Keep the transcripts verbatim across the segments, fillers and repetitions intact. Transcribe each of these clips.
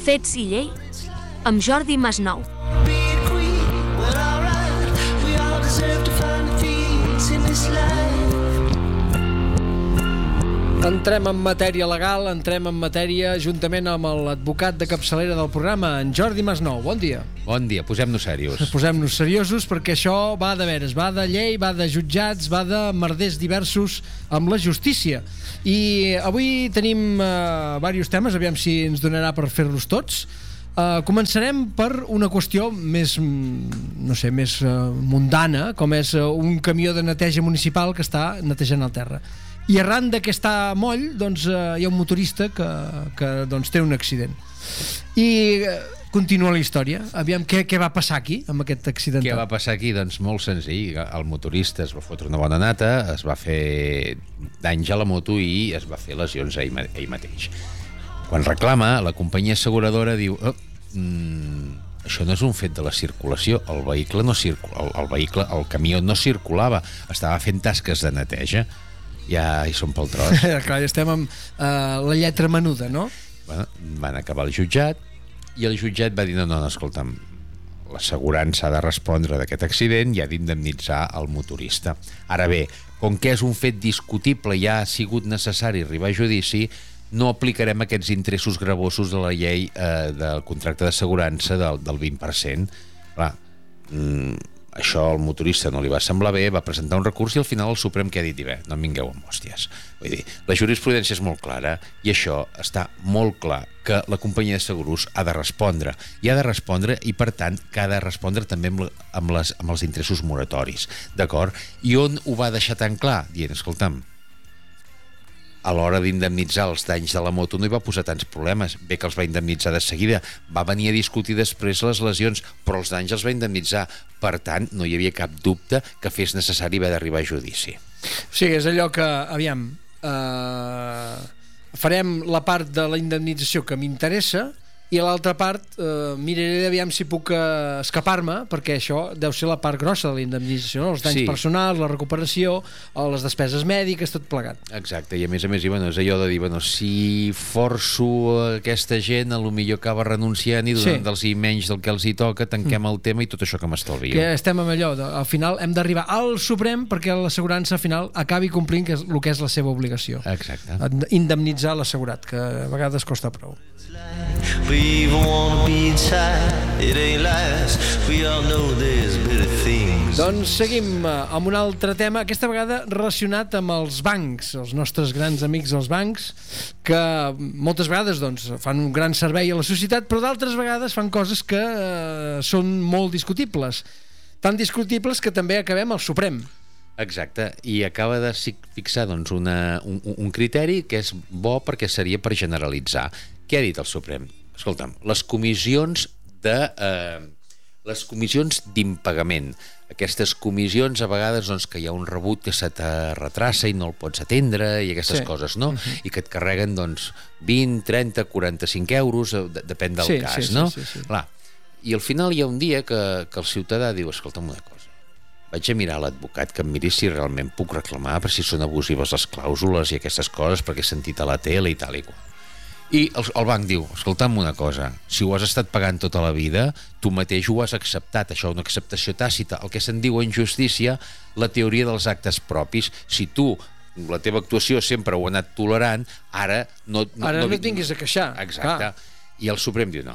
Fets i llei, amb Jordi Masnou. Entrem en matèria legal, entrem en matèria juntament amb l'advocat de capçalera del programa, en Jordi Masnou. Bon dia. Bon dia, posem-nos serios. Posem-nos seriosos perquè això va de veres, va de llei, va de jutjats, va de merders diversos amb la justícia. I avui tenim uh, diversos temes, aviam si ens donarà per fer-los tots. Uh, començarem per una qüestió més, no sé, més uh, mundana, com és uh, un camió de neteja municipal que està netejant el terra. I arran de que està moll, doncs, eh, hi ha un motorista que, que doncs, té un accident. I eh, continua la història. Aviam què, què va passar aquí, amb aquest accident. Què va passar aquí? Doncs molt senzill. El motorista es va fotre una bona nata, es va fer danys a la moto i es va fer lesions a ell, a ell mateix. Quan reclama, la companyia asseguradora diu... Oh, mm, això no és un fet de la circulació. El vehicle no circula, el, el vehicle, el camió no circulava, estava fent tasques de neteja. Ja hi som pel tros. Clar, estem amb uh, la lletra menuda, no? Bueno, van acabar el jutjat i el jutjat va dir, no, no, escolta'm, l'assegurança ha de respondre d'aquest accident i ha d'indemnitzar el motorista. Ara bé, com que és un fet discutible i ha sigut necessari arribar a judici, no aplicarem aquests interessos gravosos de la llei eh, del contracte d'assegurança del, del vint per cent. Clar, mm, això al motorista no li va semblar bé, va presentar un recurs i al final el Suprem que ha dit, bé, no em vingueu amb hòsties. Vull dir, la jurisprudència és molt clara i això està molt clar que la companyia de seguros ha de respondre i ha de respondre i per tant que ha de respondre també amb, amb, les, amb els interessos moratoris, d'acord? I on ho va deixar tan clar? Dient, escolta'm, a l'hora d'indemnitzar els danys de la moto no hi va posar tants problemes. Bé que els va indemnitzar de seguida, va venir a discutir després les lesions, però els danys els va indemnitzar. Per tant, no hi havia cap dubte que fes necessari haver d'arribar a judici. O sigui, és allò que, aviam, eh, farem la part de la indemnització que m'interessa i a l'altra part eh, miraré aviam si puc eh, escapar-me, perquè això deu ser la part grossa de la indemnització, no? Els danys Sí. personals, la recuperació, les despeses mèdiques, tot plegat. Exacte, i a més a més, i, bueno, és allò de dir, bueno, si forço aquesta gent, a lo millor acaba renunciant i donant-los sí. menys del que els hi toca, tanquem mm. el tema i tot això que m'estalvio. Que estem amb allò, de, al final hem d'arribar al Suprem perquè l'assegurança al final acabi complint que és, el que és la seva obligació. Exacte. Indemnitzar l'assegurat, que a vegades costa prou. Doncs seguim amb un altre tema, aquesta vegada relacionat amb els bancs, els nostres grans amics dels bancs, que moltes vegades doncs, fan un gran servei a la societat, però d'altres vegades fan coses que eh, són molt discutibles, tan discutibles que també acabem al Suprem. Exacte, i acaba de fixar doncs, una, un, un criteri que és bo perquè seria per generalitzar. Què ha dit el Suprem? Escolta'm, les comissions de eh, les comissions d'impagament, aquestes comissions a vegades doncs, que hi ha un rebut que se te retrassa i no el pots atendre i aquestes sí. coses, no? Uh-huh. I que et carreguen doncs, vint, trenta, quaranta-cinc euros, de, depèn del sí, cas, sí, no? Sí, sí, sí. Clar. I al final hi ha un dia que, que el ciutadà diu, escolta'm una cosa, vaig a mirar a l'advocat que em miri si realment puc reclamar per si són abusives les clàusules i aquestes coses perquè he sentit a la tele i tal i qual. I el, el banc diu, escolta'm una cosa, si ho has estat pagant tota la vida, tu mateix ho has acceptat, això, una acceptació tàcita, el que se'n diu en justícia, la teoria dels actes propis. Si tu, la teva actuació sempre ho ha anat tolerant, ara no... no ara no, no et vinguis a queixar. Exacte. Clar. I el Suprem diu, no,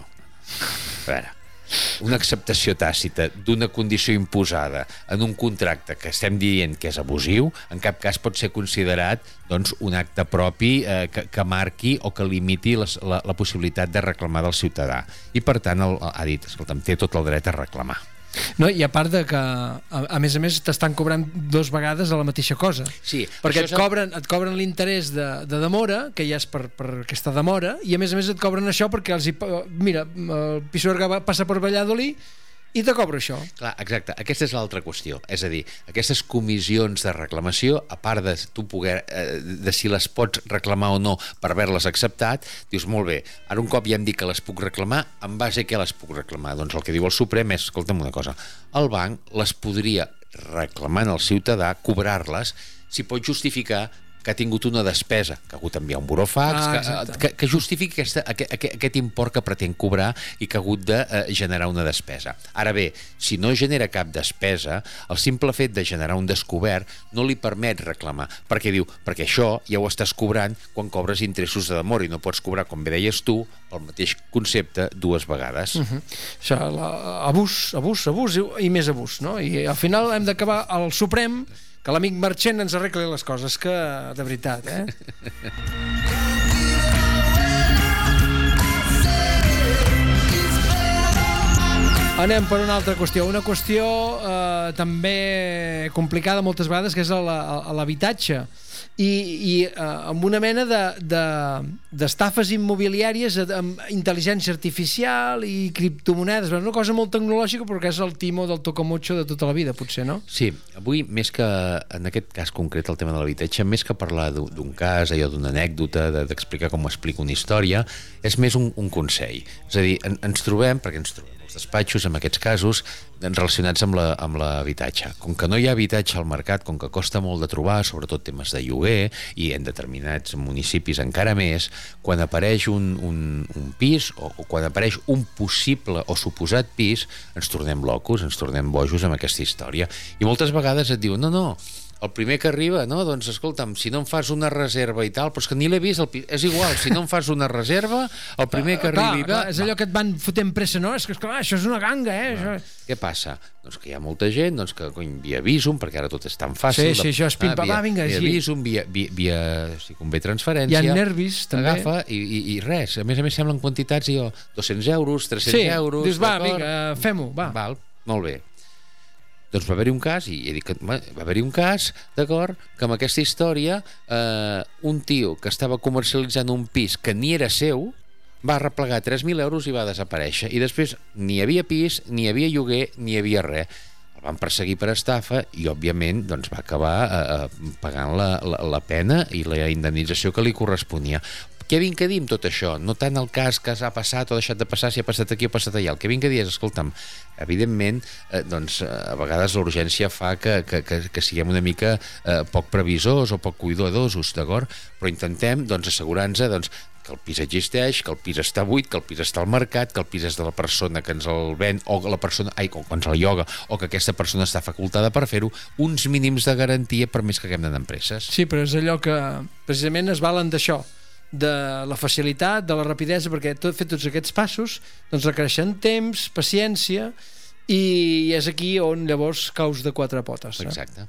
a veure, una acceptació tàcita d'una condició imposada en un contracte que estem dient que és abusiu, en cap cas pot ser considerat doncs, un acte propi eh, que, que marqui o que limiti les, la, la possibilitat de reclamar del ciutadà. I per tant el, ha dit, escolta'm, té tot el dret a reclamar. No, i a part de que a, a més a més t'estan cobrant dos vegades a la mateixa cosa, sí, perquè et cobren, et cobren l'interès de, de demora, que ja és per, per aquesta demora, i a més a més et cobren això perquè els hi, mira, el Pisuerga passa per Valladolid i te cobro això. Clar, exacte, aquesta és l'altra qüestió, és a dir, aquestes comissions de reclamació, a part de tu poder, eh, de si les pots reclamar o no per haver-les acceptat, dius, molt bé, ara un cop ja em dic que les puc reclamar, en base a què les puc reclamar? Doncs el que diu el Suprem és, escolta'm una cosa, el banc les podria reclamar al ciutadà, cobrar-les, si pot justificar que ha tingut una despesa, que ha hagut d'enviar un burofax, ah, que, que, que justifiqui aquesta, aquest, aquest import que pretén cobrar i que ha hagut de eh, generar una despesa. Ara bé, si no genera cap despesa, el simple fet de generar un descobert no li permet reclamar, perquè diu, perquè això ja ho estàs cobrant quan cobres interessos de demora i no pots cobrar, com bé deies tu, el mateix concepte dues vegades. Uh-huh. Això, la, abús, abús, abús i més abús, no? I al final hem d'acabar al Suprem, que l'amic Marchena ens arregli les coses, que de veritat, eh? Anem per una altra qüestió, una qüestió eh, també complicada moltes vegades, que és l'habitatge. I, i eh, amb una mena de, de, d'estafes immobiliàries amb intel·ligència artificial i criptomonedes, una cosa molt tecnològica, però que és el timo del tocamotxo de tota la vida, potser, no? Sí, avui, més que en aquest cas concret el tema de l'habitatge, més que parlar d'un cas, allò d'una anècdota, d'explicar com explica una història, és més un, un consell. És a dir, en, ens trobem, perquè ens trobem els despatxos, en aquests casos, relacionats amb la, amb l'habitatge. Com que no hi ha habitatge al mercat, com que costa molt de trobar, sobretot temes de lloguer, i en determinats municipis encara més, quan apareix un, un, un pis, o, o quan apareix un possible o suposat pis, ens tornem locos, ens tornem bojos amb aquesta història. I moltes vegades et diuen, no, no, el primer que arriba, no? Doncs escolta'm, si no em fas una reserva i tal, però és que ni l'he vist, el pis, és igual, si no em fas una reserva, el primer que arribi... Clar, clar, és allò que et van fotent pressa, no? És que, esclar, això és una ganga, eh? No. Què passa? Doncs que hi ha molta gent doncs que, cony, via Visum, perquè ara tot és tan fàcil. Sí, sí, això és pim-pam, ah, va, vinga, via sí. Visum, via, via, via si convé transferència. Hi ha nervis, també. Agafa i, i, i res. A més a més semblen quantitats, jo, dos-cents euros, tres-cents sí, euros... Sí, dius, va, vinga, fem-ho, va. Val, molt bé. Doncs va haver-hi un cas, i he dit que va haver-hi un cas, d'acord, que amb aquesta història eh, un tio que estava comercialitzant un pis que ni era seu va arreplegar tres mil euros i va desaparèixer. I després ni hi havia pis, ni hi havia lloguer, ni hi havia res. El van perseguir per estafa i, òbviament, doncs, va acabar eh, pagant la, la, la pena i la indemnització que li corresponia. Què vinc a dir amb tot això? No tant el cas que ha passat o ha deixat de passar, si ha passat aquí o ha passat allà. El que vinc a dir és, escolta'm, evidentment, eh, doncs, a vegades la urgència fa que, que, que, que siguem una mica eh, poc previsors o poc cuidadosos, d'acord? Però intentem, doncs, assegurar-nos, doncs, que el pis existeix, que el pis està buit, que el pis està al mercat, que el pis és de la persona que ens el ven o la persona, ai, que ens el lloga, o que aquesta persona està facultada per fer-ho, uns mínims de garantia per més que haguem d'anar amb presses. Sí, però és allò que precisament es valen d'això, de la facilitat, de la rapidesa, perquè tot, fer tots aquests passos doncs requereixen temps, paciència, i és aquí on llavors caus de quatre potes. Eh? Exacte.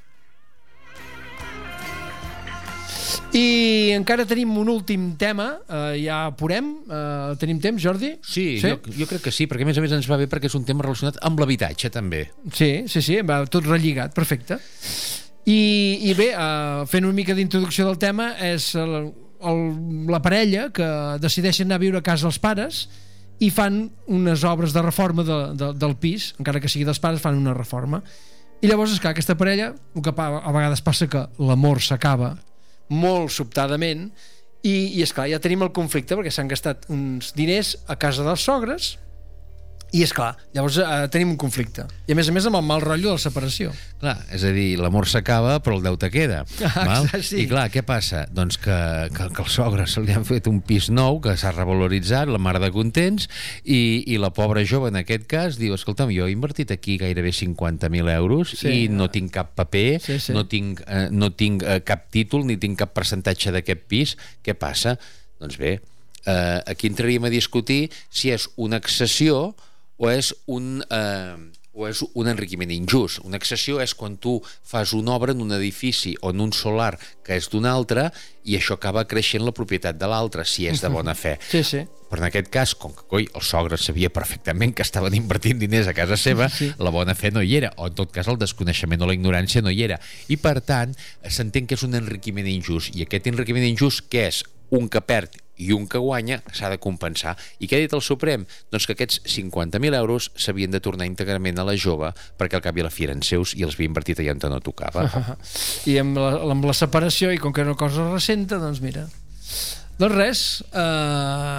I encara tenim un últim tema, eh, ja apurem, eh, tenim temps, Jordi? Sí, sí? Jo, jo crec que sí, perquè a més a més ens va bé perquè és un tema relacionat amb l'habitatge també. Sí, sí, sí, va tot relligat, perfecte. I, i bé, eh, fent una mica d'introducció del tema, és el, el, la parella que decideixen anar a viure a casa dels pares i fan unes obres de reforma de, de, del pis, encara que sigui dels pares, fan una reforma. I llavors, esclar, aquesta parella, el que a vegades passa que l'amor s'acaba molt sobtadament i, i esclar, ja tenim el conflicte perquè s'han gastat uns diners a casa dels sogres i esclar, llavors eh, tenim un conflicte i a més a més amb el mal rotllo de la separació. Clar, és a dir, l'amor s'acaba però el deute queda. Val? Sí. I clar, què passa? Doncs que, que, que els sogres se li han fet un pis nou que s'ha revaloritzat, la mare de contents, i, i la pobra jove en aquest cas diu, escolta'm, jo he invertit aquí gairebé cinquanta mil euros sí, i no tinc cap paper, sí, sí. no tinc, eh, no tinc eh, cap títol ni tinc cap percentatge d'aquest pis. Què passa? Doncs bé, eh, aquí entraríem a discutir si és una accessió o és un, eh, o és un enriquiment injust. Una accessió és quan tu fas una obra en un edifici o en un solar que és d'un altre i això acaba creixent la propietat de l'altre, si és de bona fe. Sí, sí. Però en aquest cas, com que coi, el sogre sabia perfectament que estaven invertint diners a casa seva, sí. La bona fe no hi era, o en tot cas el desconeixement o la ignorància no hi era. I per tant, s'entén que és un enriquiment injust. I aquest enriquiment injust, què és? Un que perd i un que guanya s'ha de compensar. I què ha dit el Suprem? Doncs que aquests cinquanta mil euros s'havien de tornar íntegrament a la jove perquè al cap i a la fi eren seus i els havia invertit allà on no tocava. I amb la, amb la separació, i com que era una cosa recenta, doncs mira... Doncs res, eh,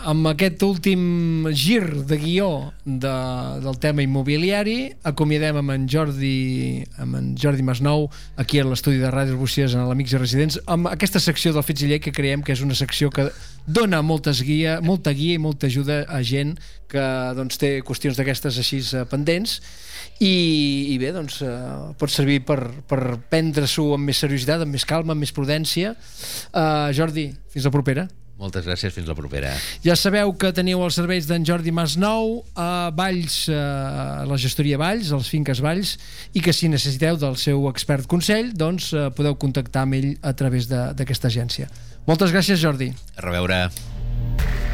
amb aquest últim gir de guió de, del tema immobiliari, acomiadem amb en Jordi amb en Jordi Masnou aquí a l'estudi de Ràdio Arbúcies en l'Amics i Residents, amb aquesta secció del Fets i Llei, que creiem que és una secció que dona moltes guia, molta guia i molta ajuda a gent que doncs, té qüestions d'aquestes així pendents i, i bé, doncs uh, pot servir per, per prendre-s'ho amb més seriositat, amb més calma, amb més prudència. uh, Jordi, fins la propera. Moltes gràcies, fins la propera. Ja sabeu que teniu els serveis d'en Jordi Masnou a Valls, a la gestoria Valls, a les finques Valls, i que si necessiteu del seu expert consell, doncs podeu contactar amb ell a través d'aquesta agència. Moltes gràcies, Jordi. A reveure.